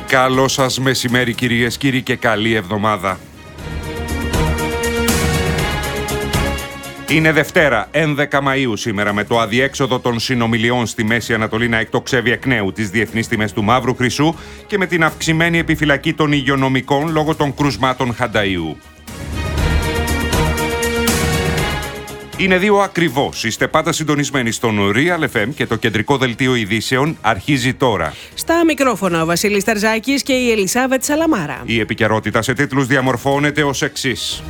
Καλό σας μεσημέρι κυρίες, κύριοι, και καλή εβδομάδα. Είναι Δευτέρα, 11 Μαΐου σήμερα, με το αδιέξοδο των συνομιλιών στη Μέση Ανατολή να εκτοξεύει εκ νέου τις διεθνείς τιμές του μαύρου χρυσού και με την αυξημένη επιφυλακή των υγειονομικών λόγω των κρουσμάτων χανταΐου. Είναι 2 ακριβώς. Είστε πάντα συντονισμένοι στον Real FM και το κεντρικό δελτίο ειδήσεων αρχίζει τώρα. Στα μικρόφωνα ο Βασίλης Ταρζάκης και η Ελισάβετ Σαλαμάρα. Η επικαιρότητα σε τίτλους διαμορφώνεται ως εξής.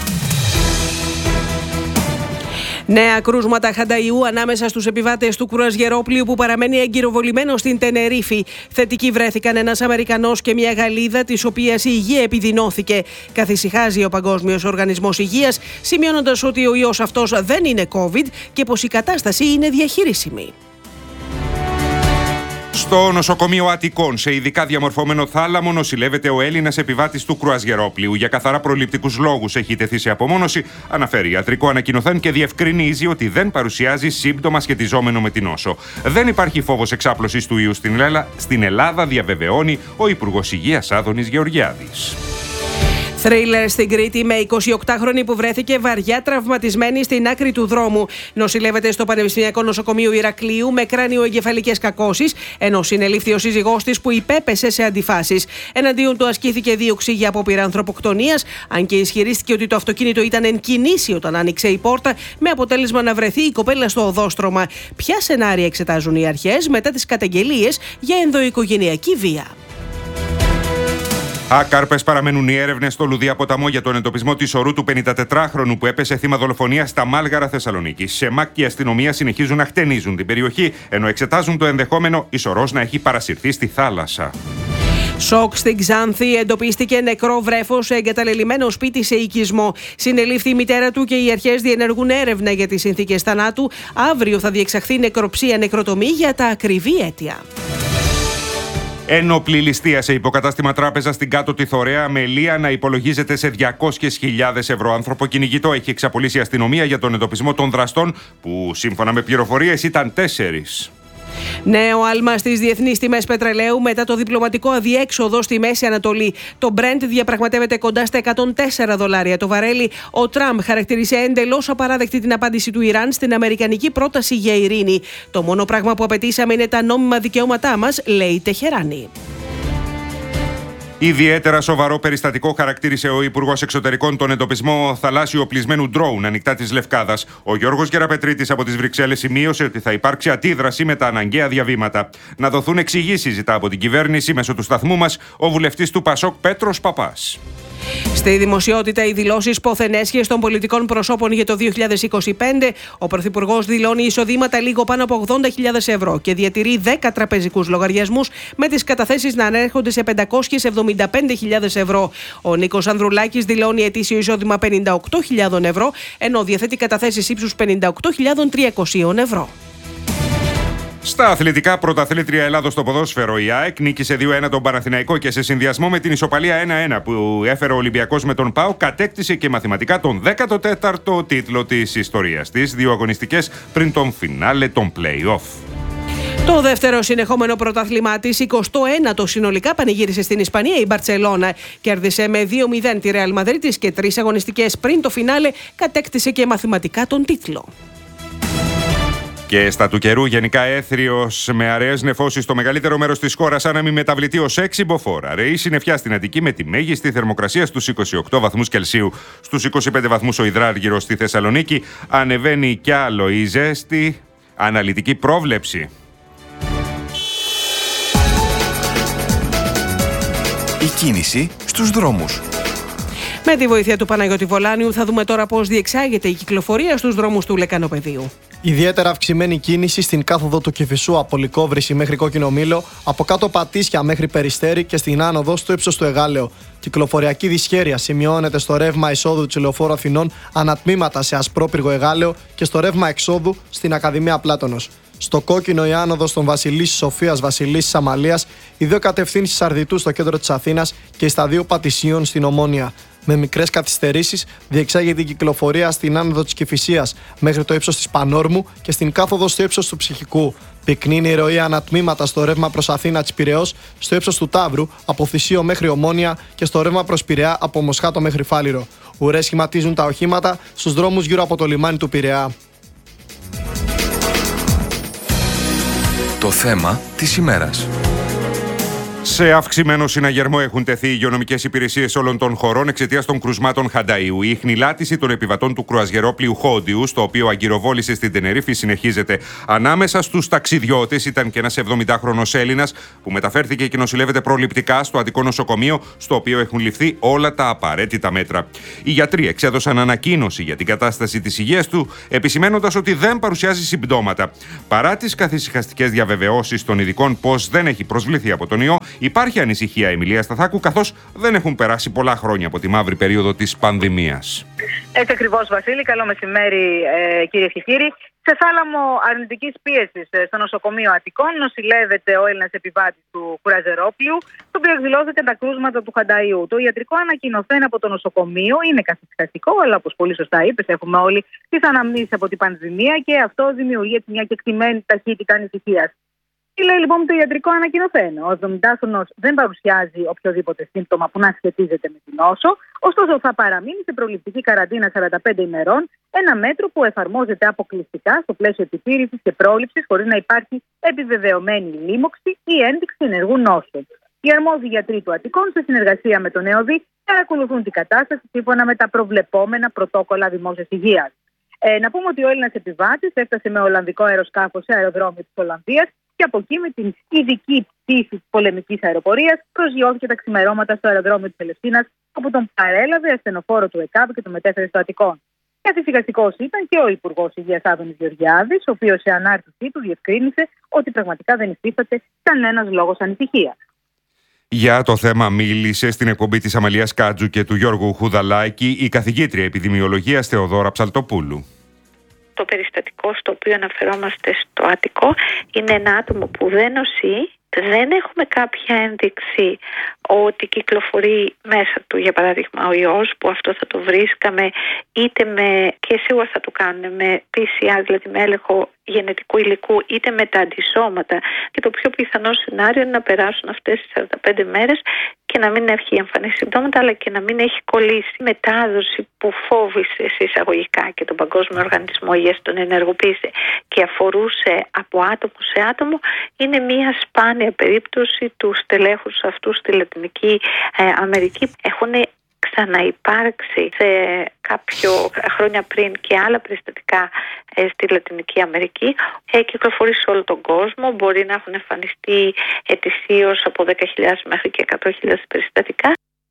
Νέα κρούσματα χανταΐου ανάμεσα στους επιβάτες του κρουαζιερόπλοιου που παραμένει εγκυροβολημένο στην Τενερίφη. Θετικοί βρέθηκαν ένας Αμερικανός και μια Γαλλίδα, της οποίας η υγεία επιδεινώθηκε. Καθησυχάζει ο Παγκόσμιος Οργανισμός Υγείας, σημειώνοντας ότι ο ιός αυτός δεν είναι COVID και πως η κατάσταση είναι διαχειρίσιμη. Στο νοσοκομείο Αττικών, σε ειδικά διαμορφωμένο θάλαμο, νοσηλεύεται ο Έλληνας επιβάτης του κρουαζιερόπλοιου. Για καθαρά προληπτικούς λόγους έχει τεθεί σε απομόνωση, αναφέρει ιατρικό ανακοινωθέν και διευκρινίζει ότι δεν παρουσιάζει σύμπτωμα σχετιζόμενο με την νόσο. Δεν υπάρχει φόβος εξάπλωσης του ιού στην Ελλάδα, διαβεβαιώνει ο Υπουργός Υγείας Άδωνης Γεωργιάδης. Θρίλερ στην Κρήτη με 28χρονη που βρέθηκε βαριά τραυματισμένη στην άκρη του δρόμου. Νοσηλεύεται στο Πανεπιστημιακό Νοσοκομείο Ηρακλείου με κράνιο-εγκεφαλικές κακώσεις, ενώ συνελήφθη ο σύζυγός της που υπέπεσε σε αντιφάσεις. Εναντίον του ασκήθηκε δίωξη για απόπειρα ανθρωποκτονίας, αν και ισχυρίστηκε ότι το αυτοκίνητο ήταν εν κινήσει όταν άνοιξε η πόρτα, με αποτέλεσμα να βρεθεί η κοπέλα στο οδόστρωμα. Ποια σενάρια εξετάζουν οι αρχές μετά τις καταγγελίες για ενδοοικογενειακή βία? Άκαρπες παραμένουν οι έρευνες στο Λουδιά ποταμό για τον εντοπισμό της ορού του 54χρονου που έπεσε θύμα δολοφονίας στα Μάλγαρα Θεσσαλονίκης. Σε ΜΑΚ και η αστυνομία συνεχίζουν να χτενίζουν την περιοχή, ενώ εξετάζουν το ενδεχόμενο η σωρός να έχει παρασυρθεί στη θάλασσα. Σοκ στην Ξάνθη, εντοπίστηκε νεκρό βρέφος σε εγκαταλελειμμένο σπίτι σε οικισμό. Συνελήφθη η μητέρα του και οι αρχές διενεργούν έρευνα για τις συνθήκες θανάτου. Αύριο θα διεξαχθεί νεκροψία-νεκροτομή για τα ακριβή αίτια. Ένοπλη ληστεία σε υποκατάστημα τράπεζα στην Κάτωτη Θωρέα, με ελεία να υπολογίζεται σε 200.000 ευρώ. Ανθρωποκυνηγητό έχει εξαπολύσει η αστυνομία για τον εντοπισμό των δραστών, που σύμφωνα με πληροφορίες ήταν 4. Νέο άλμα στις διεθνείς τιμές πετρελαίου μετά το διπλωματικό αδιέξοδο στη Μέση Ανατολή. Το Brent διαπραγματεύεται κοντά στα $104 το βαρέλι. Ο Τραμπ χαρακτήρισε εντελώς απαράδεκτη την απάντηση του Ιράν στην αμερικανική πρόταση για ειρήνη. Το μόνο πράγμα που απαιτήσαμε είναι τα νόμιμα δικαιώματά μας, λέει η Τεχεράνη. Ιδιαίτερα σοβαρό περιστατικό χαρακτήρισε ο Υπουργός Εξωτερικών τον εντοπισμό θαλάσσιου οπλισμένου ντρόουν ανοιχτά της Λευκάδας. Ο Γιώργος Γεραπετρίτης από τις Βρυξέλλες σημείωσε ότι θα υπάρξει αντίδραση με τα αναγκαία διαβήματα. Να δοθούν εξηγήσεις, ζητά από την κυβέρνηση μέσω του σταθμού μας ο βουλευτής του Πασόκ Πέτρος Παπάς. Στη δημοσιότητα, οι δηλώσεις πόθεν έσχες των πολιτικών προσώπων για το 2025. Ο Πρωθυπουργός δηλώνει εισοδήματα λίγο πάνω από 80.000 ευρώ και διατηρεί 10 τραπεζικούς λογαριασμούς, με τις καταθέσεις να ανέρχονται σε 575.000 ευρώ. Ο Νίκος Ανδρουλάκης δηλώνει ετήσιο εισόδημα 58.000 ευρώ, ενώ διαθέτει καταθέσεις ύψους 58.300 ευρώ. Στα αθλητικά, πρωταθλήτρια Ελλάδος στο ποδόσφαιρο, η ΑΕΚ νίκησε 2-1 τον Παναθηναϊκό και σε συνδυασμό με την ισοπαλία 1-1 που έφερε ο Ολυμπιακός με τον ΠΑΟΚ, κατέκτησε και μαθηματικά τον 14ο τίτλο της ιστορίας της, 2 αγωνιστικές πριν τον φινάλε των play-off. Το δεύτερο συνεχόμενο πρωτάθλημά της, 21ο συνολικά, πανηγύρισε στην Ισπανία η Μπαρτσελώνα. Κέρδισε με 2-0 τη Ρεάλ Μαδρίτης και 3 αγωνιστικές πριν το φινάλε κατέκτησε και μαθηματικά τον τίτλο. Και στα του καιρού, γενικά έθριος με αραιές νεφώσεις στο μεγαλύτερο μέρος της χώρας, άναμη μεταβλητή ως 6 μποφόρ. Αραιή συννεφιά στην Αττική με τη μέγιστη θερμοκρασία στους 28 βαθμούς Κελσίου. Στους 25 βαθμούς ο υδράργυρος στη Θεσσαλονίκη. Ανεβαίνει κι άλλο η ζέστη. Αναλυτική πρόβλεψη. Η κίνηση στους δρόμους. Με τη βοήθεια του Παναγιώτη Βολάνιου θα δούμε τώρα πώς διεξάγεται η κυκλοφορία στους δρόμους του Λεκανοπεδίου. Ιδιαίτερα αυξημένη κίνηση στην κάθοδο του Κηφισού από Λυκόβρηση μέχρι Κόκκινο Μήλο, από κάτω Πατήσια μέχρι Περιστέρι και στην άνοδο στο ύψος του Εγάλεο. Κυκλοφοριακή δυσχέρεια σημειώνεται στο ρεύμα εισόδου του Λεωφόρου Αθηνών ανατμήματα σε Ασπρόπυργο Εγάλεο και στο ρεύμα εξόδου στην Ακαδημία Πλάτωνος. Στο κόκκινο η άνοδος των Βασιλίσσης Σοφίας Βασιλίσσης Αμαλίας, οι δύο κατευθύνσεις Αρδιτού στο κέντρο της Αθήνας και στα δύο Πατησίων στην Ομόνια. Με μικρές καθυστερήσεις διεξάγεται η κυκλοφορία στην άνοδο της Κηφισίας μέχρι το ύψος της Πανόρμου και στην κάθοδο στο ύψος του Ψυχικού. Πυκνή είναι η ροή ανατμήματα στο ρεύμα προς Αθήνα της Πειραιώς, στο ύψος του Ταύρου, από Θησίο μέχρι Ομόνια και στο ρεύμα προς Πειραιά από Μοσχάτο μέχρι Φάληρο. Ουρές σχηματίζουν τα οχήματα στους δρόμους γύρω από το λιμάνι του Πειραιά. Το θέμα της ημέρας. Σε αυξημένο συναγερμό έχουν τεθεί οι υγειονομικές υπηρεσίες όλων των χωρών εξαιτίας των κρουσμάτων Χανταΐου. Η ιχνηλάτηση των επιβατών του κρουαζιερόπλοιου Χόντιου, στο οποίο αγκυροβόλησε στην Τενερίφη, συνεχίζεται. Ανάμεσα στους ταξιδιώτες ήταν και ένας 70χρονος Έλληνας που μεταφέρθηκε και νοσηλεύεται προληπτικά στο Αττικό νοσοκομείο, στο οποίο έχουν ληφθεί όλα τα απαραίτητα μέτρα. Οι γιατροί εξέδωσαν ανακοίνωση για την κατάσταση της υγείας του, επισημαίνοντας ότι δεν παρουσιάζει συμπτώματα. Παρά τις καθησυχαστικές διαβεβαιώσεις των ειδικών πως δεν έχει προσβληθεί από τον ιό, υπάρχει ανησυχία, Εμιλία Σταθάκου, καθώς δεν έχουν περάσει πολλά χρόνια από τη μαύρη περίοδο της πανδημίας. Έτσι ακριβώς, Βασίλη. Καλό μεσημέρι, κυρίες και κύριοι. Σε θάλαμο αρνητικής πίεσης στο νοσοκομείο Αττικών νοσηλεύεται ο Έλληνας επιβάτης του κρουαζιερόπλοιου, το οποίο εκδηλώθηκε τα κρούσματα του Χανταΐου. Το ιατρικό ανακοινωθέν από το νοσοκομείο είναι καθησυχαστικό, αλλά όπως πολύ σωστά είπες, έχουμε όλοι τις αναμνήσεις από την πανδημία και αυτό δημιουργεί μια κεκτημένη ταχύτητα ανησυχίας. Τι λέει λοιπόν το ιατρικό ανακοινωθέν? Ο 70χρονος δεν παρουσιάζει οποιοδήποτε σύμπτωμα που να σχετίζεται με την νόσο, ωστόσο θα παραμείνει σε προληπτική καραντίνα 45 ημερών, ένα μέτρο που εφαρμόζεται αποκλειστικά στο πλαίσιο επιτήρησης και πρόληψης, χωρίς να υπάρχει επιβεβαιωμένη λίμωξη ή ένδειξη ενεργού νόσου. Οι αρμόδιοι γιατροί του Αττικών, σε συνεργασία με τον ΕΟΔΗ, παρακολουθούν την κατάσταση σύμφωνα με τα προβλεπόμενα πρωτόκολλα δημόσιας υγείας. Να πούμε ότι ο Έλληνας επιβάτης έφτασε με ολλανδικό αεροσκάφος σε αεροδρόμιο της Ολλανδίας και από εκεί με την ειδική πτήση πολεμικής αεροπορίας προσγειώθηκε τα ξημερώματα στο αεροδρόμιο της Ελευσίνας, όπου τον παρέλαβε ασθενοφόρο του ΕΚΑΒ και τον μετέφερε στο Αττικό. Καθησυχαστικός ήταν και ο Υπουργός Υγείας Άδωνης Γεωργιάδης, ο οποίος σε ανάρτησή του διευκρίνησε ότι πραγματικά δεν υφίσταται κανένας λόγος ανησυχίας. Για το θέμα μίλησε στην εκπομπή της Αμαλίας Κάτζου και του Γιώργου Χουδαλάκη η καθηγήτρια επιδημιολογίας Θεοδώρα Ψαλτοπούλου. Το περιστατικό στο οποίο αναφερόμαστε στο Αττικό είναι ένα άτομο που δεν νοσεί, δεν έχουμε κάποια ένδειξη ότι κυκλοφορεί μέσα του, για παράδειγμα, ο ιός, που αυτό θα το βρίσκαμε είτε και σίγουρα θα το κάνουν με PCR, δηλαδή με έλεγχο γενετικού υλικού, είτε με τα αντισώματα. Και το πιο πιθανό σενάριο είναι να περάσουν αυτές τις 45 μέρες και να μην έχει εμφανή συμπτώματα, αλλά και να μην έχει κολλήσει. Η μετάδοση που φόβησε εισαγωγικά και τον Παγκόσμιο Οργανισμό Υγείας τον ενεργοποίησε και αφορούσε από άτομο σε άτομο, είναι μια σπάνια περίπτωση του στελέχους αυτού στη Λατινική Αμερική. Έχουν ξαναυπάρξει σε κάποιο χρόνια πριν και άλλα περιστατικά στη Λατινική Αμερική. Κυκλοφορεί σε όλο τον κόσμο. Μπορεί να έχουν εμφανιστεί ετησίως από 10.000 μέχρι και 100.000 περιστατικά.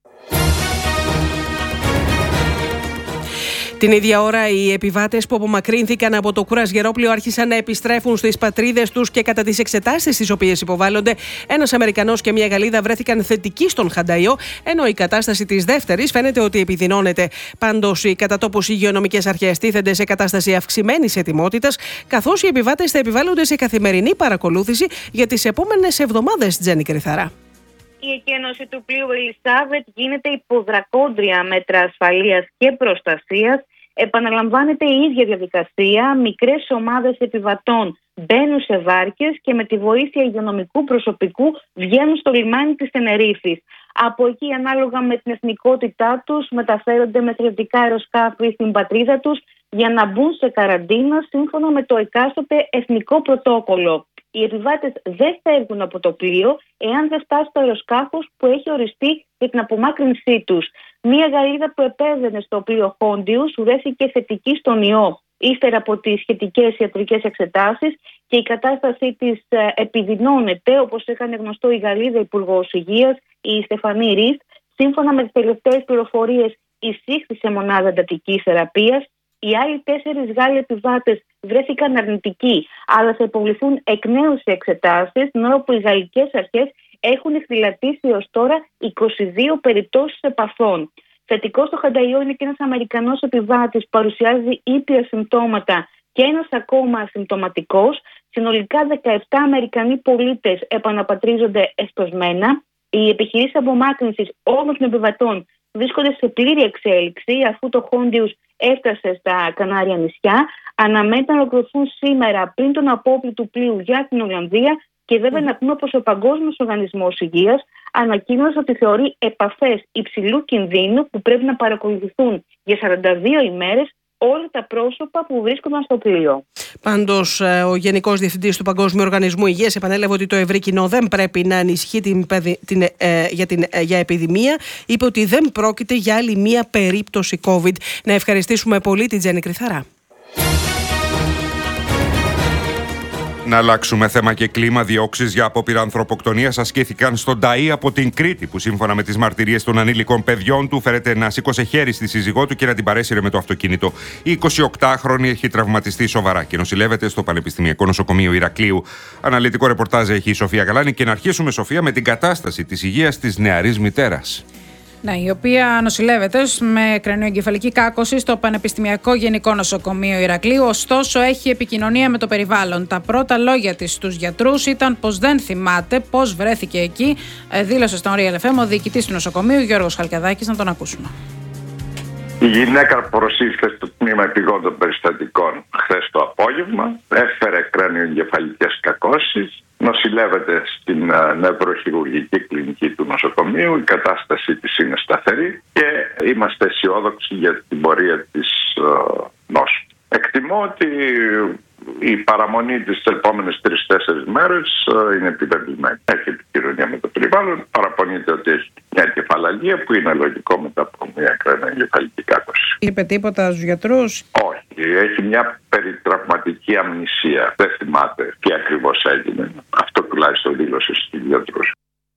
Την ίδια ώρα, οι επιβάτες που απομακρύνθηκαν από το κρουαζιερόπλοιο άρχισαν να επιστρέφουν στις πατρίδες τους και κατά τις εξετάσεις τις οποίες υποβάλλονται, ένας Αμερικανός και μια Γαλλίδα βρέθηκαν θετικοί στον Χανταΐο, ενώ η κατάσταση της δεύτερης φαίνεται ότι επιδεινώνεται. Πάντως, οι κατά τόπους υγειονομικές αρχές τίθενται σε κατάσταση αυξημένης ετοιμότητας, καθώς οι επιβάτες θα επιβάλλονται σε καθημερινή παρακολούθηση για τις επόμενες εβδομάδες. Τζέννη Κρυθαρά. Η εκένωση του πλοίου Ελισάβετ γίνεται υπό δρακόντρια μέτρα ασφαλείας και προστασίας. Επαναλαμβάνεται η ίδια διαδικασία. Μικρές ομάδες επιβατών μπαίνουν σε βάρκες και με τη βοήθεια υγειονομικού προσωπικού βγαίνουν στο λιμάνι της Τενερίφης. Από εκεί, ανάλογα με την εθνικότητά τους, μεταφέρονται με στρατιωτικά αεροσκάφη στην πατρίδα τους για να μπουν σε καραντίνα σύμφωνα με το εκάστοτε εθνικό πρωτόκολλο. Οι επιβάτες δεν φεύγουν από το πλοίο εάν δεν φτάσει στο αεροσκάφος που έχει οριστεί για την απομάκρυνσή τους. Μία Γαλλίδα που επέβαινε στο πλοίο Χόντιου βρέθηκε θετική στον ιό ύστερα από τις σχετικές ιατρικές εξετάσεις και η κατάστασή της επιδεινώνεται, όπως έκανε γνωστό η Γαλλίδα Υπουργός Υγείας, η Στεφανή Ριστ. Σύμφωνα με τις τελευταίες πληροφορίες, εισήχθη σε μονάδα εντατικής θεραπείας. Οι άλλοι 4 Γάλλοι επιβάτες βρέθηκαν αρνητικοί, αλλά θα υποβληθούν εκ νέου σε εξετάσεις, την ώρα που οι γαλλικές αρχές έχουν εκδηλατήσει έως τώρα 22 περιπτώσεις επαφών. Θετικό στο Χανταΐο είναι και ένας Αμερικανός επιβάτης που παρουσιάζει ήπια συμπτώματα και ένας ακόμα ασυμπτωματικός. Συνολικά 17 Αμερικανοί πολίτες επαναπατρίζονται εσπροσμένα. Οι επιχειρήσεις απομάκρυνσης όλων των επιβατών βρίσκονται σε πλήρη εξέλιξη, αφού το Χόντιους έφτασε στα Κανάρια νησιά. Αναμένεται να ολοκληρωθούν σήμερα πριν τον απόπλη του πλοίου για την Ολλανδία. Και βέβαια να πούμε πως ο Παγκόσμιος Οργανισμός Υγείας ανακοίνωσε ότι θεωρεί επαφές υψηλού κινδύνου που πρέπει να παρακολουθούν για 42 ημέρες όλα τα πρόσωπα που βρίσκονταν στο πλοίο. Πάντως, ο Γενικός Διευθυντής του Παγκόσμιου Οργανισμού Υγείας επανέλαβε ότι το ευρύ κοινό δεν πρέπει να ανησυχεί για επιδημία. Είπε ότι δεν πρόκειται για άλλη μία περίπτωση COVID. Να ευχαριστήσουμε πολύ την Τζέννη Κρυθαρά. Να αλλάξουμε θέμα και κλίμα. Διώξεις για απόπειρα ανθρωποκτονίας ασκήθηκαν στον Ταΐ από την Κρήτη, που σύμφωνα με τις μαρτυρίες των ανήλικων παιδιών του φέρεται να σήκωσε χέρι στη σύζυγό του και να την παρέσυρε με το αυτοκίνητο. Η 28χρονη έχει τραυματιστεί σοβαρά και νοσηλεύεται στο Πανεπιστημιακό Νοσοκομείο Ηρακλείου. Αναλυτικό ρεπορτάζ έχει η Σοφία Γαλάνη και να αρχίσουμε, Σοφία, με την κατάσταση της υγείας της νεαρής μητέρας. Ναι, η οποία νοσηλεύεται με κρανιοεγκεφαλική κάκωση στο Πανεπιστημιακό Γενικό Νοσοκομείο Ηρακλείου. Ωστόσο, έχει επικοινωνία με το περιβάλλον. Τα πρώτα λόγια της στους γιατρούς ήταν πως δεν θυμάται πώς βρέθηκε εκεί. Δήλωσε στον Real FM ο διοικητής του νοσοκομείου, Γιώργος Χαλκιαδάκης. Να τον ακούσουμε. Η γυναίκα προσήλθε στο τμήμα επιγόντων περιστατικών χθες το απόγευμα. Έφερε κρανιοεγκεφαλικές κακώσεις. Νοσηλεύεται στην νευροχειρουργική κλινική του νοσοκομείου. Η κατάστασή της είναι σταθερή και είμαστε αισιόδοξοι για την πορεία της νόσου. Εκτιμώ ότι η παραμονή της επόμενες 3-4 μέρες είναι επιβεβαιωμένη. Έχει επικοινωνία με το περιβάλλον. Παραπονείται ότι έχει μια κεφαλαγία που είναι λογικό μετά από μια κρανιοεγκεφαλική κάκωση. Είπε τίποτα στους γιατρούς? Όχι. Έχει μια περιτραυματική αμνησία. Δεν θυμάται τι ακριβώς έγινε. Αυτό τουλάχιστον δήλωσε στους γιατρούς.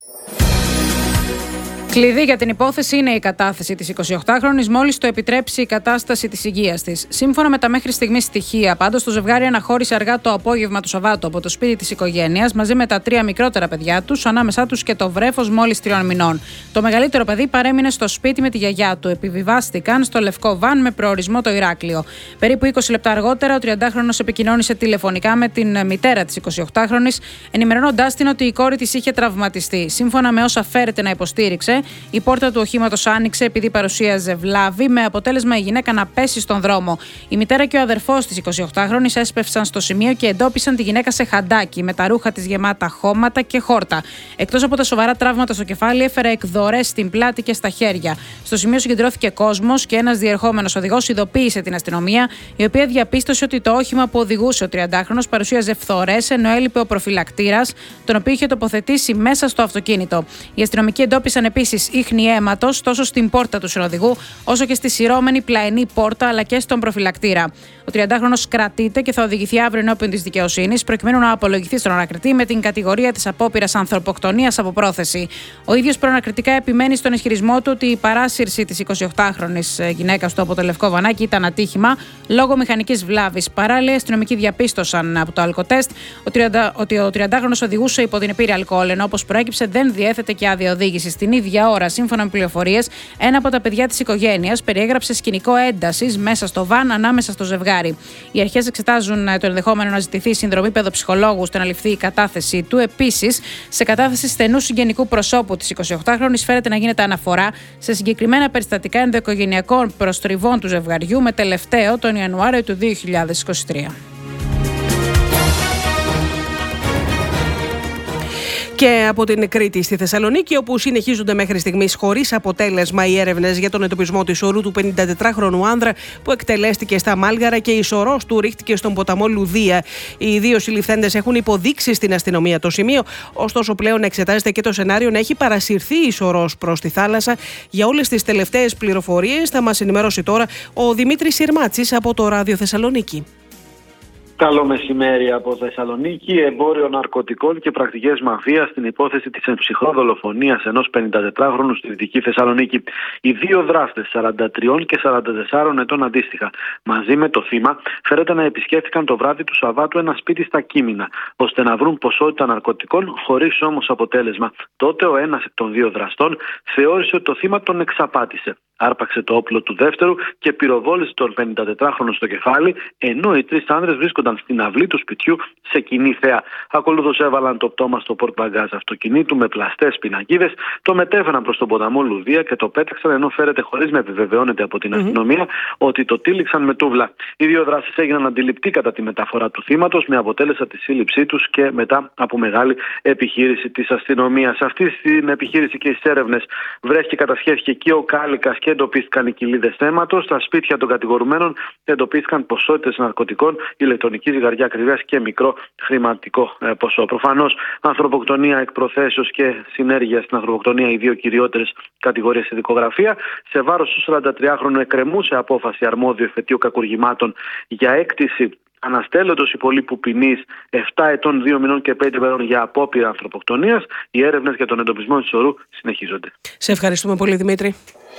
Κλειδί για την υπόθεση είναι η κατάθεση της 28χρονης, μόλις το επιτρέψει η κατάσταση της υγείας της. Σύμφωνα με τα μέχρι στιγμής στοιχεία, πάντως, το ζευγάρι αναχώρησε αργά το απόγευμα του Σαββάτου από το σπίτι της οικογένειας μαζί με τα 3 μικρότερα παιδιά τους, ανάμεσά τους και το βρέφος μόλις 3 μηνών. Το μεγαλύτερο παιδί παρέμεινε στο σπίτι με τη γιαγιά του. Επιβιβάστηκαν στο λευκό βαν με προορισμό το Ηράκλειο. Περίπου 20 λεπτά αργότερα, ο 30χρονος επικοινώνησε τηλεφωνικά με την μητέρα της 28χρονης, ενημερώνοντάς την ότι η κόρη της είχε τραυματιστεί. Σύμφωνα με όσα φέρεται να υποστήριξε, η πόρτα του οχήματος άνοιξε επειδή παρουσίαζε βλάβη, με αποτέλεσμα η γυναίκα να πέσει στον δρόμο. Η μητέρα και ο αδερφός της 28χρονης έσπευσαν στο σημείο και εντόπισαν τη γυναίκα σε χαντάκι, με τα ρούχα της γεμάτα χώματα και χόρτα. Εκτός από τα σοβαρά τραύματα στο κεφάλι, έφερε εκδορές στην πλάτη και στα χέρια. Στο σημείο συγκεντρώθηκε κόσμος και ένας διερχόμενος οδηγός ειδοποίησε την αστυνομία, η οποία διαπίστωσε ότι το όχημα που οδηγούσε ο 30χρονος παρουσίαζε φθορές, ενώ έλειπε ο προφυλακτήρας, τον οποίο είχε τοποθετήσει μέσα στο αυτοκίνητο. Οι αστυνομικοί εντόπισαν επίσης ίχνη αίματος τόσο στην πόρτα του συνοδηγού, όσο και στη σειρώμενη πλαϊνή πόρτα, αλλά και στον προφυλακτήρα. Ο 30χρονος κρατείται και θα οδηγηθεί αύριο ενώπιον της δικαιοσύνης, προκειμένου να απολογηθεί στον ανακριτή με την κατηγορία της απόπειρας ανθρωποκτονίας από πρόθεση. Ο ίδιος προανακριτικά επιμένει στον ισχυρισμό του ότι η παράσυρση της 28χρονης γυναίκας του από το λευκό βανάκι ήταν ατύχημα λόγω μηχανικής βλάβης. Παράλληλα, οι αστυνομικοί διαπίστωσαν από το αλκοτέστ ότι ο 30χρονος οδηγούσε υπό την επίρρρεια αλκοόλ, ενώ όπως προέκυψε δεν διέθετε και άδεια οδήγησης. Την ίδια ώρα, σύμφωνα με πληροφορίες, ένα από τα παιδιά της οικογένειας περιέγραψε σκηνικό έντασης μέσα στο βαν ανάμεσα στο ζευγάρι. Οι αρχές εξετάζουν το ενδεχόμενο να ζητηθεί συνδρομή παιδοψυχολόγου ώστε να ληφθεί η κατάθεσή του. Επίσης, σε κατάθεση στενού συγγενικού προσώπου της 28χρονης φέρεται να γίνεται αναφορά σε συγκεκριμένα περιστατικά ενδοοικογενειακών προστριβών του ζευγαριού, με τελευταίο τον Ιανουάριο του 2023. Και από την Κρήτη στη Θεσσαλονίκη, όπου συνεχίζονται μέχρι στιγμής χωρίς αποτέλεσμα οι έρευνες για τον εντοπισμό της ορού του 54χρονου άνδρα που εκτελέστηκε στα Μάλγαρα και η σωρός του ρίχτηκε στον ποταμό Λουδία. Οι 2 συλληφθέντες έχουν υποδείξει στην αστυνομία το σημείο, ωστόσο πλέον εξετάζεται και το σενάριο να έχει παρασυρθεί η σωρός προς τη θάλασσα. Για όλες τις τελευταίες πληροφορίες θα μας ενημερώσει τώρα ο Δημήτρης Συρμάτσης από το Ράδιο Θεσσαλονίκη. Καλό μεσημέρι από Θεσσαλονίκη. Εμπόριο ναρκωτικών και πρακτικές μαφίας στην υπόθεση της εμψυχρό δολοφονίας ενός 54χρονου στη Δυτική Θεσσαλονίκη. Οι 2 δράστες, 43 και 44 ετών αντίστοιχα, μαζί με το θύμα, φέρεται να επισκέφθηκαν το βράδυ του Σαββάτου ένα σπίτι στα Κείμηνα, ώστε να βρουν ποσότητα ναρκωτικών, χωρίς όμως αποτέλεσμα. Τότε ο ένας εκ των 2 δραστών θεώρησε ότι το θύμα τον εξαπάτησε. άρπαξε το όπλο του δεύτερου και πυροβόλησε τον 54χρονο στο κεφάλι, ενώ οι τρεις άνδρες βρίσκονταν στην αυλή του σπιτιού σε κοινή θέα. Ακολούθως έβαλαν το πτώμα στο πορτμπαγκάζ αυτοκινήτου με πλαστές πινακίδες, το μετέφεραν προς τον ποταμό Λουδία και το πέταξαν, ενώ φέρεται χωρίς να επιβεβαιώνεται από την αστυνομία ότι το τύλιξαν με τούβλα. Οι δύο δράσεις έγιναν αντιληπτοί κατά τη μεταφορά του θύματος, με αποτέλεσμα τη σύλληψή τους και μετά από μεγάλη επιχείρηση της αστυνομίας. Αυτή στην επιχείρηση και στις έρευνες βρέθηκε, κατασχέθηκε και ο κάλικας και εντοπίστηκαν οι κοιλίδες αίματος. Στα σπίτια των κατηγορουμένων εντοπίστηκαν ποσότητες ναρκωτικών, ηλεκτρονική ζυγαριά ακριβίας και μικρό χρηματικό ποσό. Προφανώς, ανθρωποκτονία εκ προθέσεως και συνέργεια στην ανθρωποκτονία, οι δύο κυριότερες κατηγορίες στη δικογραφία. Σε βάρος του 43χρονου εκκρεμούσε απόφαση αρμόδιου εφετείου κακουργημάτων για έκτηση αναστέλλοντος υπολείπου ποινής 7 ετών, 2 μηνών και 5 ημερών για απόπειρα ανθρωποκτονίας. Οι έρευνες για τον εντοπισμό της ορού συνεχίζονται. Σε ευχαριστούμε πολύ, Δημήτρη.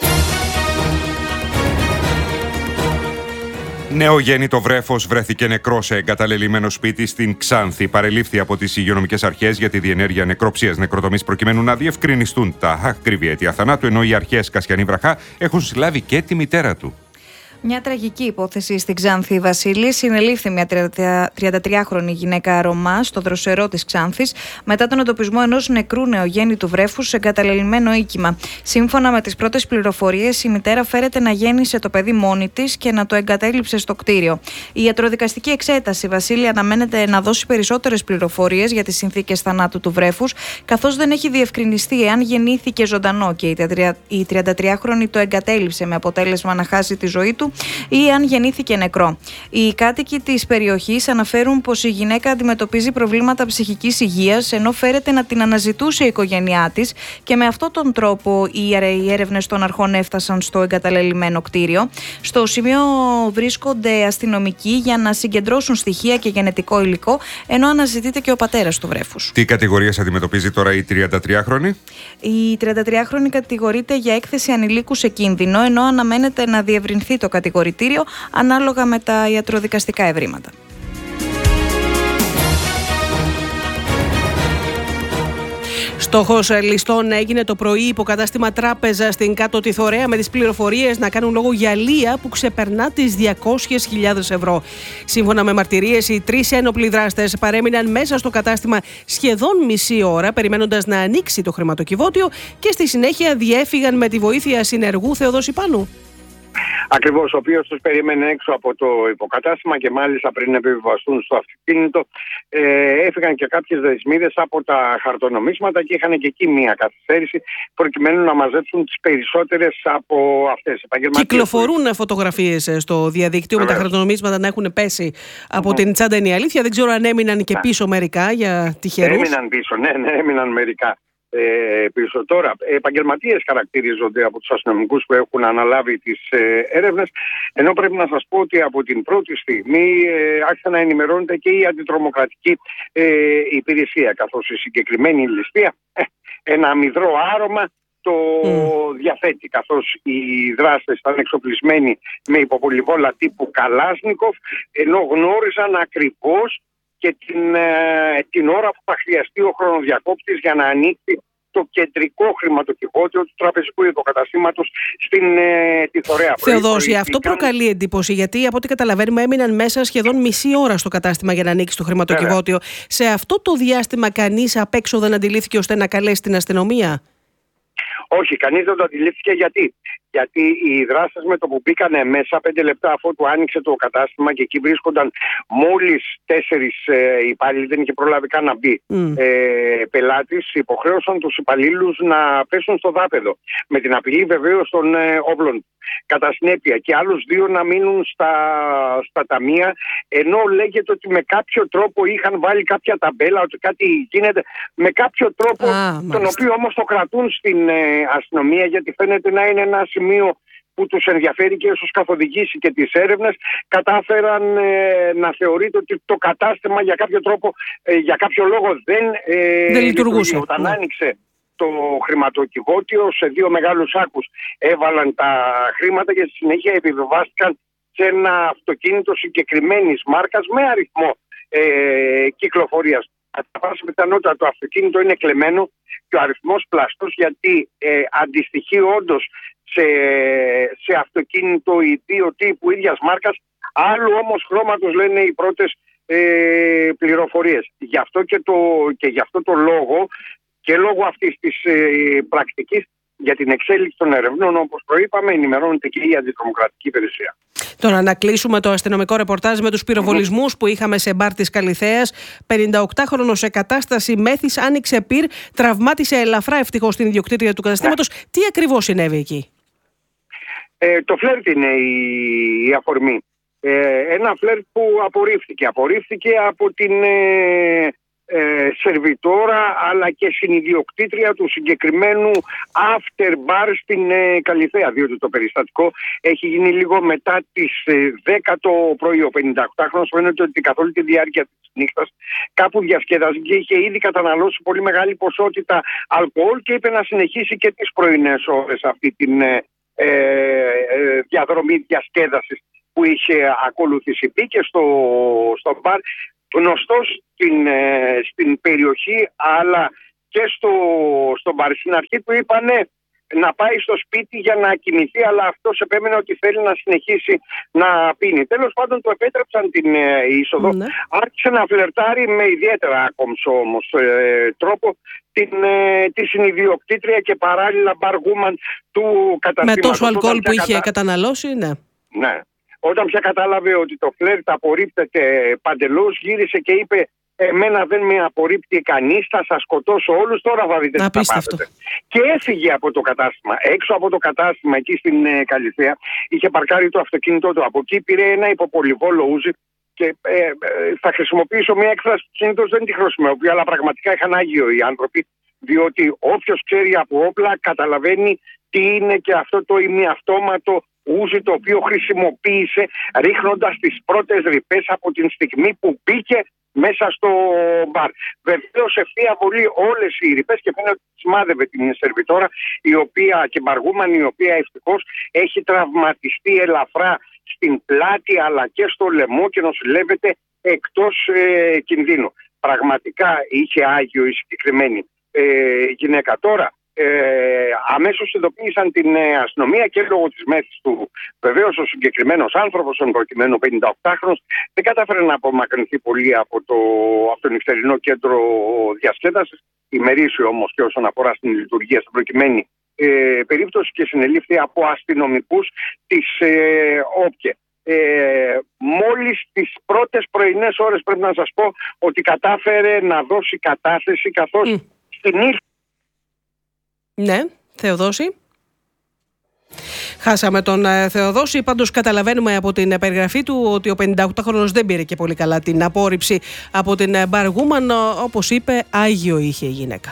Νεογέννητο βρέφος βρέθηκε νεκρό σε εγκαταλελειμμένο σπίτι στην Ξάνθη. Παρελήφθη από τις υγειονομικές αρχές για τη διενέργεια νεκροψίας νεκροτομής προκειμένου να διευκρινιστούν τα ακριβή αίτια θανάτου, ενώ οι αρχές Κασιανή Βραχά έχουν συλλάβει και τη μητέρα του. Μια τραγική υπόθεση στην Ξάνθη, Βασίλη. Συνελήφθη μια 33χρονη γυναίκα Ρωμά στο δροσερό της Ξάνθης μετά τον εντοπισμό ενός νεκρού νεογέννητου βρέφους σε εγκαταλελειμμένο οίκημα. Σύμφωνα με τις πρώτες πληροφορίες, η μητέρα φέρεται να γέννησε το παιδί μόνη της και να το εγκατέλειψε στο κτίριο. Η ιατροδικαστική εξέταση, Βασίλη, αναμένεται να δώσει περισσότερες πληροφορίες για τις συνθήκες θανάτου του βρέφους, καθώς δεν έχει διευκρινιστεί εάν γεννήθηκε ζωντανό και η 33χρονη το εγκατέλειψε με αποτέλεσμα να χάσει τη ζωή του, ή αν γεννήθηκε νεκρό. Οι κάτοικοι της περιοχής αναφέρουν πως η γυναίκα αντιμετωπίζει προβλήματα ψυχικής υγείας, ενώ φέρεται να την αναζητούσε η οικογένειά της, και με αυτόν τον τρόπο οι έρευνες των αρχών έφτασαν στο εγκαταλελειμμένο κτίριο. Στο σημείο βρίσκονται αστυνομικοί για να συγκεντρώσουν στοιχεία και γενετικό υλικό, ενώ αναζητείται και ο πατέρας του βρέφους. Τι κατηγορίες αντιμετωπίζει τώρα η 33χρονη? Η 33χρονη κατηγορείται για έκθεση ανηλίκου σε κίνδυνο, ενώ αναμένεται να διευρυνθεί το κατηγορητήριο ανάλογα με τα ιατροδικαστικά ευρήματα. Στόχος ληστών έγινε το πρωί υποκατάστημα τράπεζα στην Κάτω Τιθωρέα, με τις πληροφορίες να κάνουν λόγο για αλεία που ξεπερνά τις 200.000 ευρώ. Σύμφωνα με μαρτυρίες, οι τρεις ένοπλοι δράστες παρέμειναν μέσα στο κατάστημα σχεδόν μισή ώρα, περιμένοντας να ανοίξει το χρηματοκιβώτιο, και στη συνέχεια διέφυγαν με τη βοήθεια συνεργού Θεοδόση Πάνου. Ακριβώς, ο οποίος τους περίμενε έξω από το υποκατάστημα και μάλιστα πριν επιβιβαστούν στο αυτοκίνητο έφυγαν και κάποιες δεσμίδες από τα χαρτονομίσματα και είχαν και εκεί μία καθυστέρηση προκειμένου να μαζέψουν τις περισσότερες από αυτές. Κυκλοφορούν φωτογραφίες στο διαδίκτυο με τα χαρτονομίσματα να έχουν πέσει από την τσάντα, είναι η αλήθεια. Δεν ξέρω αν έμειναν και πίσω μερικά για τυχερούς. Έμειναν πίσω, ναι, έμειναν μερικά πίσω. Τώρα, επαγγελματίες χαρακτηρίζονται από τους αστυνομικούς που έχουν αναλάβει τις έρευνες, ενώ πρέπει να σας πω ότι από την πρώτη στιγμή άρχισε να ενημερώνεται και η αντιτρομοκρατική υπηρεσία, καθώς η συγκεκριμένη ληστεία ένα αμυδρό άρωμα το διαθέτει, καθώς οι δράστες ήταν εξοπλισμένοι με υποπολιβόλα τύπου Καλάσνικοφ, ενώ γνώριζαν ακριβώς και την ώρα που θα χρειαστεί ο χρονοδιακόπτης για να ανοίξει το κεντρικό χρηματοκιβώτιο του τραπεζικού υποκαταστήματος στην Τιθωρέα. Θεοδόση, αυτό προκαλεί εντύπωση, γιατί από ό,τι καταλαβαίνουμε έμειναν μέσα σχεδόν μισή ώρα στο κατάστημα για να ανοίξει το χρηματοκιβώτιο. Σε αυτό το διάστημα κανείς απ' έξω δεν αντιλήφθηκε ώστε να καλέσει την αστυνομία? Όχι, κανείς δεν το αντιλήφθηκε. Γιατί οι δράστες με το που μπήκανε μέσα 5 λεπτά αφού του άνοιξε το κατάστημα και εκεί βρίσκονταν μόλις 4 υπάλληλοι, δεν είχε προλάβει καν να μπει πελάτης, υποχρέωσαν τους υπαλλήλους να πέσουν στο δάπεδο με την απειλή βεβαίως των όπλων. Κατά συνέπεια και άλλους 2 να μείνουν στα ταμεία, ενώ λέγεται ότι με κάποιο τρόπο είχαν βάλει κάποια ταμπέλα, ότι κάτι γίνεται με κάποιο τρόπο, τον οποίο όμως το κρατούν στην αστυνομία, γιατί φαίνεται να είναι ένα σημείο που τους ενδιαφέρει και ίσως καθοδηγήσει και τις έρευνες. Κατάφεραν να θεωρείται ότι το κατάστημα για κάποιο τρόπο, για κάποιο λόγο δεν λειτουργούσε. Όταν άνοιξε το χρηματοκιβώτιο, σε 2 μεγάλους σάκους έβαλαν τα χρήματα και στη συνέχεια επιβεβάστηκαν σε ένα αυτοκίνητο συγκεκριμένης μάρκας με αριθμό κυκλοφορίας. Κατά πάσα πιθανότητα το αυτοκίνητο είναι κλεμμένο, και ο αριθμός πλαστός, γιατί αντιστοιχεί όντως σε αυτοκίνητο ιδίου τύπου ίδιας μάρκας, άλλου όμως χρώματος, λένε οι πρώτες πληροφορίες. Γι' αυτό και γι' αυτό το λόγο και λόγω αυτής της πρακτικής για την εξέλιξη των ερευνών, όπως προείπαμε, ενημερώνεται και η Αντιτρομοκρατική Υπηρεσία. Τώρα να κλείσουμε το αστυνομικό ρεπορτάζ με τους πυροβολισμούς που είχαμε σε μπαρ της Καλιθέας. 58χρονος σε κατάσταση μέθης άνοιξε πυρ, τραυμάτισε ελαφρά ευτυχώς την ιδιοκτήτρια του καταστήματος. Τι ακριβώς συνέβη εκεί? Το φλερτ είναι η αφορμή. Ένα φλερτ που απορρίφθηκε από την σερβιτόρα αλλά και συνιδιοκτήτρια του συγκεκριμένου after bar στην Καλιθέα, διότι το περιστατικό έχει γίνει λίγο μετά τις 10 το πρωί. Ο 58χρονος φαίνεται ότι καθ' όλη τη διάρκεια της νύχτας κάπου διασκέδασε και είχε ήδη καταναλώσει πολύ μεγάλη ποσότητα αλκοόλ και είπε να συνεχίσει και τις πρωινές ώρες αυτή την διαδρομή διασκέδασης που είχε ακολουθήσει. Μπήκε στο μπαρ, γνωστός στην περιοχή αλλά και στο μπαρ. Στην αρχή του είπανε να πάει στο σπίτι για να κοιμηθεί, αλλά αυτός επέμενε ότι θέλει να συνεχίσει να πίνει. Τέλος πάντων του επέτρεψαν την είσοδο. Άρχισε να φλερτάρει με ιδιαίτερα άκομψο όμως τρόπο τη συνιδιοκτήτρια και παράλληλα μπαργούμαν του καταστήματος. Με τόσο αλκοόλ που είχε καταναλώσει, ναι. Όταν πια κατάλαβε ότι το φλερτ απορρίπτεται παντελώς, γύρισε και είπε «Εμένα δεν με απορρίπτει κανείς, θα σας σκοτώσω όλους, τώρα θα δείτε τι θα πάθετε». Και έφυγε από το κατάστημα. Έξω από το κατάστημα, εκεί στην Καλιθέα, είχε παρκάρει το αυτοκίνητό του. Από εκεί πήρε ένα υποπολιβόλο ούζι και θα χρησιμοποιήσω μια έκφραση που συνήθως δεν τη χρησιμοποιώ, αλλά πραγματικά είχαν άγιο οι άνθρωποι, διότι όποιος ξέρει από όπλα καταλαβαίνει τι είναι και αυτό το ημιαυτόματο ούζι το οποίο χρησιμοποίησε ρίχνοντας τις πρώτες ρηπές από την στιγμή που μπήκε μέσα στο μπαρ. Βεβαίως ευθεία βολή όλες οι ρηπές και φαίνεται ότι σημάδευε την σερβιτόρα η οποία, και μπαργούμανη, η οποία ευτυχώς έχει τραυματιστεί ελαφρά στην πλάτη αλλά και στο λαιμό και νοσηλεύεται εκτός κινδύνου. Πραγματικά είχε άγιο η συγκεκριμένη γυναίκα. Τώρα αμέσως ειδοποίησαν την αστυνομία και λόγω της μέθης του. Βεβαίως ο συγκεκριμένος άνθρωπος, τον προκειμένου 58χρονος, δεν κατάφερε να απομακρυνθεί πολύ από το νυχτερινό κέντρο διασκέδασης. Ημερήσιο όμως και όσον αφορά στην λειτουργία στην προκειμένη περίπτωση και συνελήφθη από αστυνομικούς της ΟΠΚΕ. Μόλις τις πρώτες πρωινές ώρες πρέπει να σας πω ότι κατάφερε να δώσει κατάθεση καθώς στην ήρθα. Ναι, Θεοδόση. Χάσαμε τον Θεοδόση. Πάντως καταλαβαίνουμε από την περιγραφή του ότι ο 58χρονος δεν πήρε και πολύ καλά την απόρριψη από την μπαργούμαν. Όπως είπε, άγιο είχε η γυναίκα.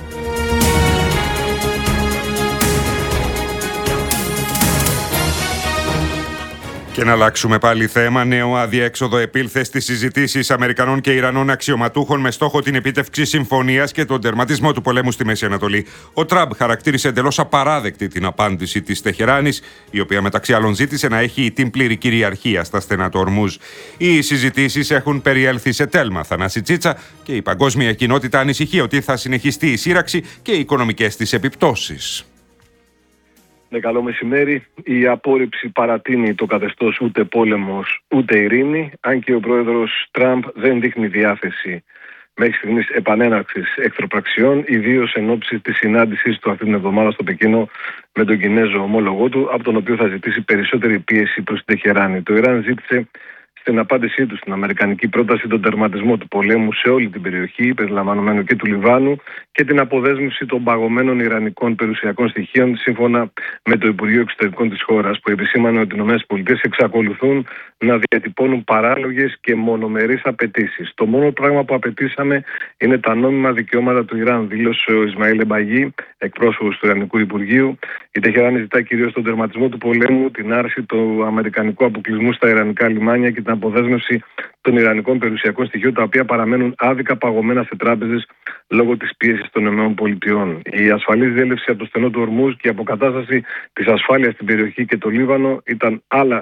Και να αλλάξουμε πάλι θέμα. Νέο αδιέξοδο επήλθε στις συζητήσεις Αμερικανών και Ιρανών αξιωματούχων με στόχο την επίτευξη συμφωνίας και τον τερματισμό του πολέμου στη Μέση Ανατολή. Ο Τραμπ χαρακτήρισε εντελώς απαράδεκτη την απάντηση της Τεχεράνης, η οποία μεταξύ άλλων ζήτησε να έχει την πλήρη κυριαρχία στα στενά του Ορμούζ. Οι συζητήσεις έχουν περιέλθει σε τέλμα, Θανάση Τσίτσα, και η παγκόσμια κοινότητα ανησυχεί ότι θα συνεχιστεί η σύραξη και οι οικονομικές της επιπτώσεις. Ναι, καλό μεσημέρι. Η απόρριψη παρατείνει το καθεστώς ούτε πόλεμος ούτε ειρήνη, αν και ο πρόεδρος Τραμπ δεν δείχνει διάθεση μέχρι στιγμής επανέναρξης εχθροπραξιών, ιδίως εν ώψη της συνάντησης του αυτή την εβδομάδα στο Πεκίνο με τον Κινέζο ομόλογό του, από τον οποίο θα ζητήσει περισσότερη πίεση προς την Τεχεράνη. Το Ιράν ζήτησε στην απάντησή του στην αμερικανική πρόταση τον τερματισμό του πολέμου σε όλη την περιοχή, περιλαμβανομένου και του Λιβάνου, και την αποδέσμευση των παγωμένων ιρανικών περιουσιακών στοιχείων, σύμφωνα με το Υπουργείο Εξωτερικών της χώρας, που επισήμανε ότι οι ΗΠΑ εξακολουθούν να διατυπώνουν παράλογες και μονομερείς απαιτήσεις. Το μόνο πράγμα που απαιτήσαμε είναι τα νόμιμα δικαιώματα του Ιράν, δήλωσε ο Ισμαήλ Εμπαγί, εκπρόσωπος του Ιρανικού Υπουργείου. Η Τεχεράνη ζητά κυρίως τον τερματισμό του πολέμου, την άρση του αμερικανικού αποκλεισμού στα ιρανικά λιμάνια και την αποδέσμευση των ιρανικών περιουσιακών στοιχείων, τα οποία παραμένουν άδικα παγωμένα σε τράπεζες λόγω της πίεσης των ΗΠΑ. Η ασφαλής διέλευση από το στενό του Ορμούζ και η αποκατάσταση της ασφάλειας στην περιοχή και το Λίβανο ήταν άλλα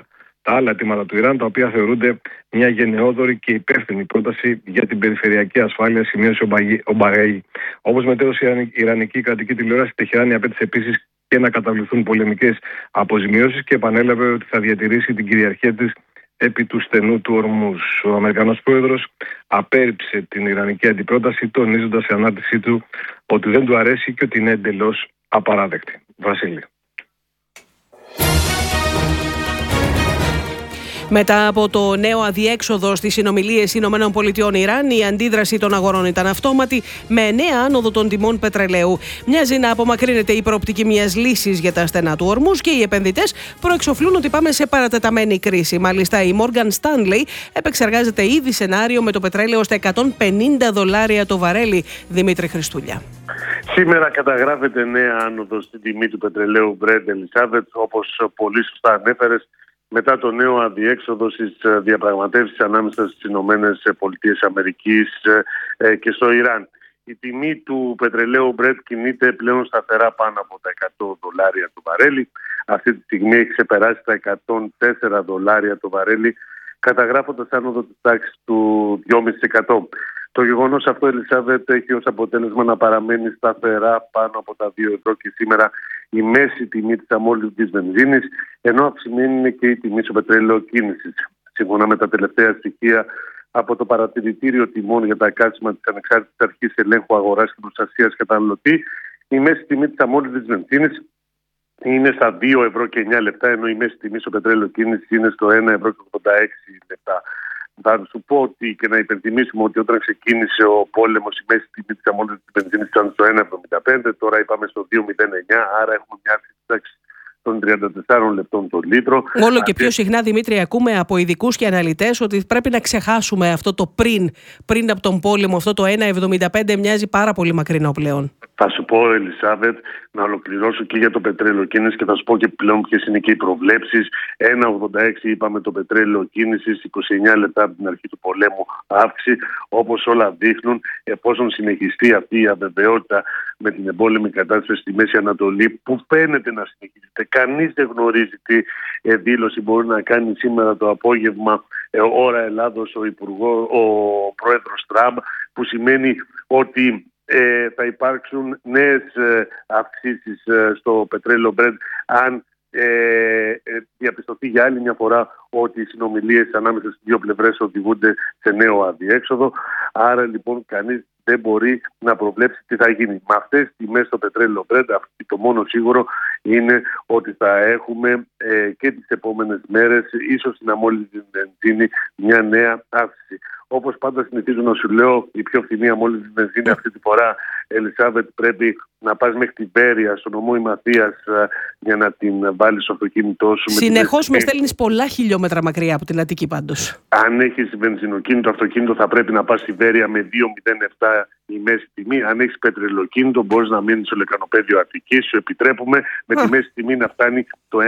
τα άλλα αιτήματα του Ιράν, τα οποία θεωρούνται μια γενναιόδορη και υπεύθυνη πρόταση για την περιφερειακή ασφάλεια, σημείωσε ο Μπαγαή. Όπως μετέδωσε η Ιρανική κρατική τηλεόραση, η Τεχεράνη απέτησε επίσης και να καταβληθούν πολεμικές αποζημιώσεις και επανέλαβε ότι θα διατηρήσει την κυριαρχία της επί του στενού του Ορμούζ. Ο Αμερικανός πρόεδρος απέρριψε την Ιρανική αντιπρόταση, τονίζοντας σε ανάρτησή του ότι δεν του αρέσει και ότι είναι εντελώς απαράδεκτη. Βασίλη. Μετά από το νέο αδιέξοδο στις συνομιλίες ΗΠΑ-Ιράν, η αντίδραση των αγορών ήταν αυτόματη, με νέα άνοδο των τιμών πετρελαίου. Μοιάζει να απομακρύνεται η προοπτική μιας λύσης για τα στενά του Ορμούζ και οι επενδυτές προεξοφλούν ότι πάμε σε παρατεταμένη κρίση. Μάλιστα, η Morgan Stanley επεξεργάζεται ήδη σενάριο με το πετρέλαιο στα $150 το βαρέλι. Δημήτρη Χριστούλια. Σήμερα καταγράφεται νέα άνοδο στην τιμή του πετρελαίου Brent, Ελισάβετ, όπως πολύ σωστά ανέφερες, μετά το νέο αδιέξοδο στις διαπραγματεύσεις ανάμεσα στις ΗΠΑ και στο Ιράν. Η τιμή του πετρελαίου Brent κινείται πλέον σταθερά πάνω από τα $100 το βαρέλι. Αυτή τη στιγμή έχει ξεπεράσει τα $104 το βαρέλι, καταγράφοντας άνοδο της τάξης του 2,5%. Το γεγονός αυτό, Ελισάβετ, έχει ως αποτέλεσμα να παραμένει σταθερά πάνω από τα €2 και σήμερα η μέση τιμή της αμόλυβδης βενζίνης, ενώ αυξημένη είναι και η τιμή στο πετρέλαιο κίνησης. Σύμφωνα με τα τελευταία στοιχεία από το παρατηρητήριο τιμών για τα καύσιμα της Ανεξάρτητης Αρχής Ελέγχου Αγοράς και Προστασίας Καταναλωτή, η μέση τιμή της αμόλυβδης βενζίνης είναι στα €2,09, ενώ η μέση τιμή στο πετρέλαιο κίνησης είναι στο €1,86. Θα σου πω ότι και να υπενθυμίσουμε ότι όταν ξεκίνησε ο πόλεμος, η μέση τιμή της αμόλυβδης βενζίνης ήταν στο €1,75, τώρα είπαμε στο €2,09, άρα έχουμε μια αύξηση των 34 λεπτών το λίτρο. Όλο και πιο συχνά, Δημήτρη, ακούμε από ειδικούς και αναλυτές ότι πρέπει να ξεχάσουμε αυτό το πριν από τον πόλεμο. Αυτό το €1,75 μοιάζει πάρα πολύ μακρινό πλέον. Θα σου πω, Ελισάβετ, να ολοκληρώσω και για το πετρέλαιο κίνησης και θα σου πω και πλέον ποιες είναι και οι προβλέψεις. 1,86 είπαμε το πετρέλαιο κίνησης, 29 λεπτά από την αρχή του πολέμου αύξηση. Όπως όλα δείχνουν, εφόσον συνεχιστεί αυτή η αβεβαιότητα με την εμπόλεμη κατάσταση στη Μέση Ανατολή, που φαίνεται να συνεχίζεται. Κανείς δεν γνωρίζει τι δήλωση μπορεί να κάνει σήμερα το απόγευμα ώρα Ελλάδος ο πρόεδρος Τραμπ, που σημαίνει ότι θα υπάρξουν νέες αυξήσεις στο πετρέλαιο Brent αν διαπιστωθεί για άλλη μια φορά ότι οι συνομιλίες ανάμεσα στις δύο πλευρές οδηγούνται σε νέο αδιέξοδο. Άρα λοιπόν κανείς δεν μπορεί να προβλέψει τι θα γίνει. Με αυτές τις τιμές στο πετρέλαιο Brent, το μόνο σίγουρο είναι ότι θα έχουμε και τις επόμενες μέρες, ίσως στην αμόλυβδη βενζίνη, μια νέα αύξηση. Όπως πάντα συνηθίζω να σου λέω, η πιο φθηνή αμόλυβδη βενζίνη αυτή τη φορά, Ελισάβετ, πρέπει να πας μέχρι την Πέρια, στον νομό Ημαθίας, για να την βάλεις στο αυτοκίνητό σου. Συνεχώς με στέλνεις πολλά χιλιόμετρα μακριά από την Αττική πάντως. Αν έχεις βενζινοκίνητο αυτοκίνητο, θα πρέπει να πας στη Βέρεια με 2,07 η μέση τιμή. Αν έχεις πετρελοκίνητο, μπορείς να μείνεις στο λεκανοπέδιο Αττικής, σου επιτρέπουμε με τη μέση τιμή να φτάνει το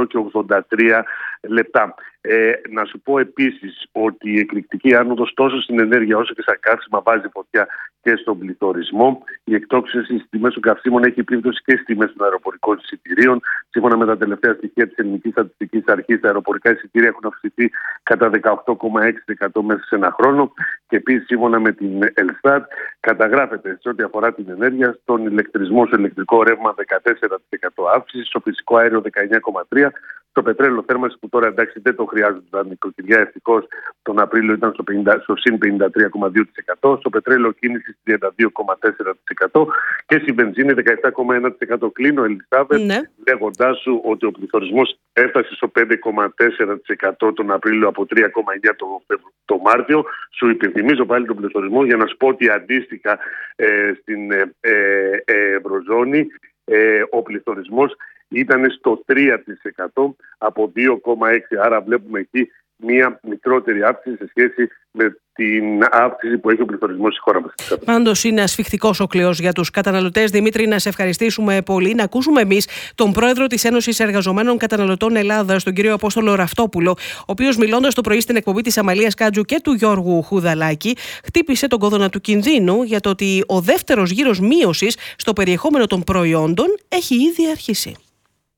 €1,83. Να σου πω επίσης ότι η εκρηκτική άνοδος τόσο στην ενέργεια όσο και στα καύσιμα βάζει φωτιά και στον πληθωρισμό. Η εκτόξευση στις τιμές των καυσίμων έχει επίπτωση και στις τιμές των αεροπορικών εισιτηρίων. Σύμφωνα με τα τελευταία στοιχεία της Ελληνικής Στατιστικής Αρχής, τα αεροπορικά εισιτήρια έχουν αυξηθεί κατά 18,6% μέσα σε ένα χρόνο. Και επίσης, σύμφωνα με την Ελστάτ, καταγράφεται σε ό,τι αφορά την ενέργεια, στον ηλεκτρισμό, στο ηλεκτρικό ρεύμα 14% αύξηση, στο φυσικό αέριο 19,3%. Το πετρέλαιο θέρμανσης, που τώρα εντάξει δεν το χρειάζονται τα νοικοκυριά, ευτυχώς τον Απρίλιο ήταν στο συν 53,2%, στο πετρέλαιο κίνησης 32,4% και στη βενζίνη 17,1%. Κλείνω, Ελισάβετ, λέγοντάς σου ότι ο πληθωρισμός έφτασε στο 5,4% τον Απρίλιο από 3,9% το Μάρτιο. Σου υπενθυμίζω πάλι τον πληθωρισμό για να σου πω ότι αντίστοιχα στην Ευρωζώνη ο πληθωρισμός ήταν στο 3% από 2,6%. Άρα βλέπουμε εκεί μία μικρότερη αύξηση σε σχέση με την αύξηση που έχει ο πληθωρισμός στη χώρα μας. Πάντως είναι ασφιχτικός ο κλειός για τους καταναλωτές. Δημήτρη, να σε ευχαριστήσουμε πολύ. Να ακούσουμε εμείς τον πρόεδρο της Ένωσης Εργαζομένων Καταναλωτών Ελλάδας, τον κύριο Απόστολο Ραφτόπουλο, ο οποίος μιλώντας το πρωί στην εκπομπή της Αμαλίας Κάτζου και του Γιώργου Χουδαλάκη, χτύπησε τον κόδωνα του κινδύνου για το ότι ο δεύτερος γύρος μείωσης στο περιεχόμενο των προϊόντων έχει ήδη αρχίσει.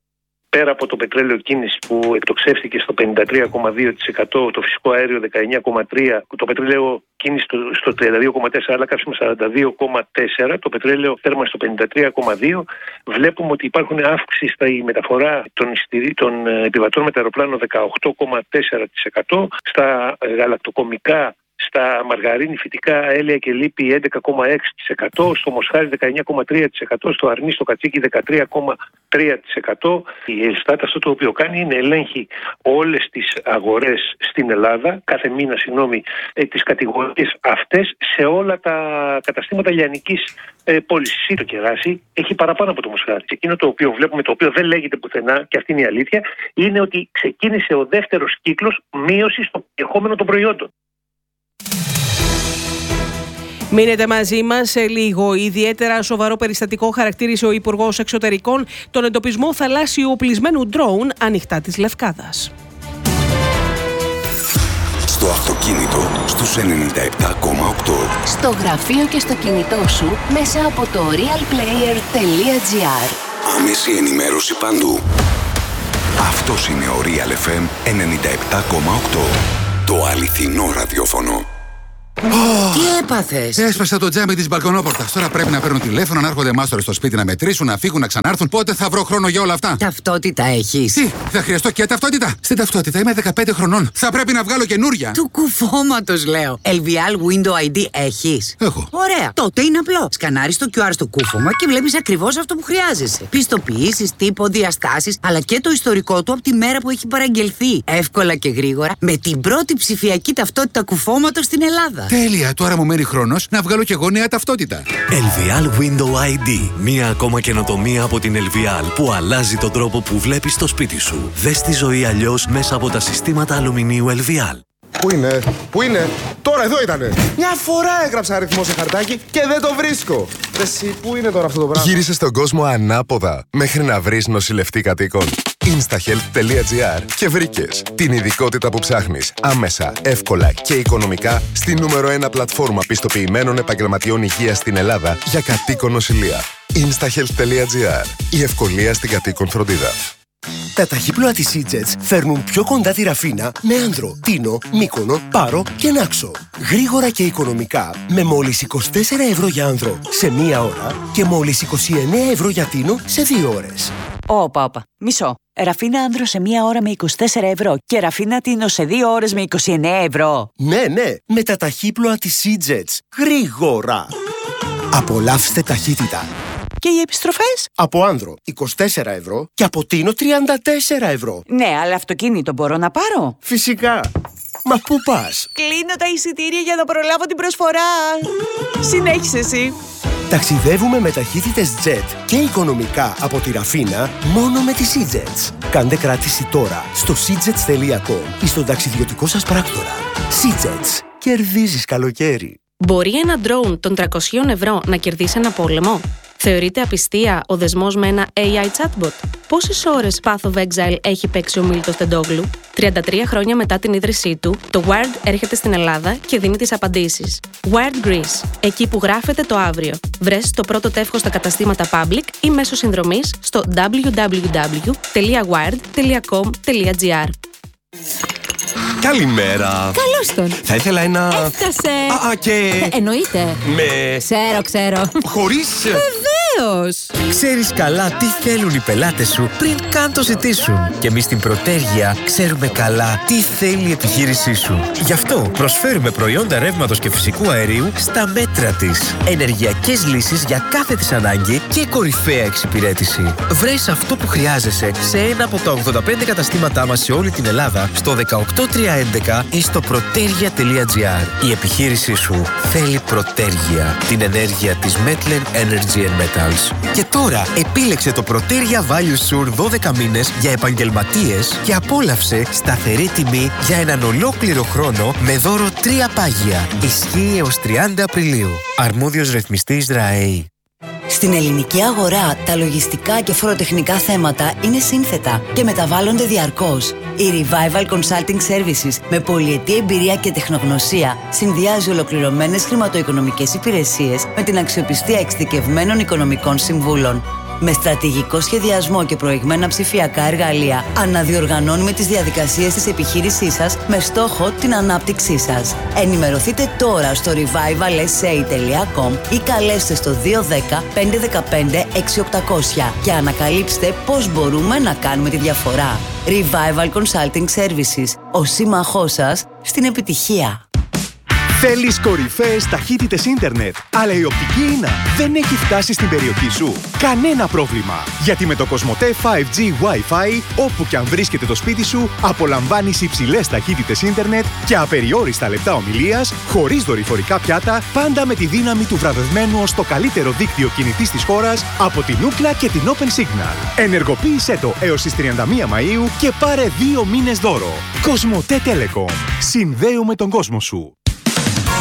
πέρα από το πετρέλαιο κίνηση που εκτοξεύτηκε στο 53,2%, το φυσικό αέριο 19,3%, το πετρέλαιο κίνηση στο 32,4%, αλλά καύσιμα 42,4%, το πετρέλαιο θέρμανση στο 53,2%, βλέπουμε ότι υπάρχουν αύξηση στη μεταφορά των επιβατών με τα αεροπλάνο 18,4%, στα γαλακτοκομικά, στα μαργαρίνη, φυτικά, έλαια και λίπη 11,6%, στο μοσχάρι 19,3%, στο αρνί, στο κατσίκι 13,3%. Η Ελστάτ αυτό το οποίο κάνει είναι ελέγχει όλες τις αγορές στην Ελλάδα, κάθε μήνα, τις κατηγορίες αυτές σε όλα τα καταστήματα λιανικής πώλησης. Το κεράσι έχει παραπάνω από το μοσχάρι. Εκείνο το οποίο βλέπουμε, το οποίο δεν λέγεται πουθενά, και αυτή είναι η αλήθεια, είναι ότι ξεκίνησε ο δεύτερος κύκλος μείωσης στο περιεχόμενο των προϊόντων. Μείνετε μαζί μας σε λίγο. Ιδιαίτερα σοβαρό περιστατικό χαρακτήρισε ο Υπουργός Εξωτερικών τον εντοπισμό θαλάσσιου οπλισμένου ντρόουν ανοιχτά της Λευκάδας. Στο αυτοκίνητο στους 97,8. Στο γραφείο και στο κινητό σου μέσα από το realplayer.gr. Άμεση ενημέρωση παντού. Αυτός είναι ο Real FM 97,8. Το αληθινό ραδιόφωνο. Τι έπαθες? Έσπασα το τζάμι της μπαλκονόπορτας. Τώρα πρέπει να παίρνω τηλέφωνο, να έρχονται μάστορες στο σπίτι να μετρήσουν, να φύγουν, να ξανάρθουν. Πότε θα βρω χρόνο για όλα αυτά? Ταυτότητα έχεις? Τι, θα χρειαστώ και ταυτότητα? Στην ταυτότητα είμαι 15 χρονών. Θα πρέπει να βγάλω καινούρια. Του κουφώματος λέω. LVL Window ID έχεις? Έχω. Ωραία. Τότε είναι απλό. Σκανάρεις το QR στο κούφωμα και βλέπεις ακριβώς αυτό που χρειάζεσαι. Πιστοποιήσεις, τύπο, διαστάσεις, αλλά και το ιστορικό του από τη μέρα που έχει παραγγελθεί. Εύκολα και γρήγορα με την πρώτη ψηφιακή ταυτότητα κουφώματος στην Ελλάδα. Τέλεια, τώρα μου μένει χρόνος να βγάλω και εγώ νέα ταυτότητα. LVL Window ID. Μία ακόμα καινοτομία από την LVL που αλλάζει τον τρόπο που βλέπεις το σπίτι σου. Δες τη ζωή αλλιώς μέσα από τα συστήματα αλουμινίου LVL. Πού είναι, τώρα εδώ ήτανε. Μια φορά έγραψα αριθμό σε χαρτάκι και δεν το βρίσκω. Εσύ, πού είναι τώρα αυτό το πράγμα? Γύρισε στον κόσμο ανάποδα μέχρι να βρεις νοσηλευτή κατοίκων. Instahealth.gr και βρήκες την ειδικότητα που ψάχνεις άμεσα, εύκολα και οικονομικά στη νούμερο 1 πλατφόρμα πιστοποιημένων επαγγελματιών υγείας στην Ελλάδα για κατοίκον νοσηλεία. Instahealth.gr. Η ευκολία στην κατοίκον φροντίδα. Τα ταχύπλοα της Seajets φέρνουν πιο κοντά τη Ραφίνα με Άνδρο, Τίνο, Μύκονο, Πάρο και Νάξο. Γρήγορα και οικονομικά με μόλις 24 ευρώ για Άνδρο σε μία ώρα και μόλις 29 ευρώ για Τίνο σε 2 ώρες. Όπα, μισό. Ραφίνα Άνδρο σε μία ώρα με 24 ευρώ και Ραφίνα Τίνο σε 2 ώρες με 29 ευρώ. Ναι, με τα ταχύπλοα της Seajets. Γρήγορα. Απολαύστε ταχύτητα. Και οι επιστροφές? Από Άνδρο 24 ευρώ και από Τίνο 34 ευρώ. Ναι, αλλά αυτοκίνητο μπορώ να πάρω? Φυσικά. Μα πού πας? Κλείνω τα εισιτήρια για να προλάβω την προσφορά. Συνέχισε εσύ. Ταξιδεύουμε με ταχύτητες jet και οικονομικά από τη Ραφίνα μόνο με τις Seajets. Κάντε κράτηση τώρα στο seajets.com ή στον ταξιδιωτικό σας πράκτορα. Seajets. Κερδίζεις καλοκαίρι. Μπορεί ένα ντρόουν των 300 ευρώ να κερδίσει ένα πόλεμο? Θεωρείται απιστία ο δεσμός με ένα AI chatbot? Πόσες ώρες Path of Exile έχει παίξει ο Μίλτος Τεντόγλου? 33 χρόνια μετά την ίδρυσή του, το Wired έρχεται στην Ελλάδα και δίνει τις απαντήσεις. Wired Greece, εκεί που γράφεται το αύριο. Βρες το πρώτο τεύχος στα καταστήματα Public ή μέσω συνδρομής στο www.wired.com.gr. Καλημέρα. Καλώς τον. Θα ήθελα ένα... Έφτασε. Και... Εννοείται. Με... Ξέρω. Χωρίς... Βεβαίως. Ξέρεις καλά τι θέλουν οι πελάτες σου πριν καν το ζητήσουν. Και εμείς στην Πρωτέργεια ξέρουμε καλά τι θέλει η επιχείρησή σου. Γι' αυτό προσφέρουμε προϊόντα ρεύματος και φυσικού αερίου στα μέτρα της. Ενεργειακές λύσεις για κάθε της ανάγκη και κορυφαία εξυπηρέτηση. Βρες αυτό που χρειάζεσαι σε ένα από τα 85 καταστήματά μας σε όλη την Ελλάδα, στο 18311 ή στο protergia.gr. Η επιχείρησή σου θέλει Πρωτέργεια, την ενέργεια της Metlen Energy and Metals. Και τώρα επίλεξε το Protergia Value Sur 12 μήνες για επαγγελματίες και απόλαυσε σταθερή τιμή για έναν ολόκληρο χρόνο με δώρο 3 πάγια. Ισχύει έως 30 Απριλίου. Αρμόδιος ρυθμιστής ΡΑΕΗ. Στην ελληνική αγορά, τα λογιστικά και φοροτεχνικά θέματα είναι σύνθετα και μεταβάλλονται διαρκώς. Η Revival Consulting Services με πολυετή εμπειρία και τεχνογνωσία συνδυάζει ολοκληρωμένες χρηματοοικονομικές υπηρεσίες με την αξιοπιστία εξειδικευμένων οικονομικών συμβούλων. Με στρατηγικό σχεδιασμό και προηγμένα ψηφιακά εργαλεία, αναδιοργανώνουμε τις διαδικασίες της επιχείρησής σας με στόχο την ανάπτυξή σας. Ενημερωθείτε τώρα στο revivalsa.com ή καλέστε στο 210 515 6800 και ανακαλύψτε πώς μπορούμε να κάνουμε τη διαφορά. Revival Consulting Services, ο σύμμαχός σας στην επιτυχία. Θέλεις κορυφαίες ταχύτητες ίντερνετ, αλλά η οπτική ίνα δεν έχει φτάσει στην περιοχή σου? Κανένα πρόβλημα, γιατί με το COSMOTE 5G Wi-Fi, όπου και αν βρίσκεται το σπίτι σου, απολαμβάνεις υψηλές ταχύτητες ίντερνετ και απεριόριστα λεπτά ομιλίας, χωρίς δορυφορικά πιάτα, πάντα με τη δύναμη του βραβευμένου ως το καλύτερο δίκτυο κινητής της χώρας από την Ookla και την Open Signal. Ενεργοποίησέ το έως τις 31 Μαΐου και πάρε 2 μήνες δώρο. COSMOTE Telecom. Συνδέουμε τον κόσμο σου.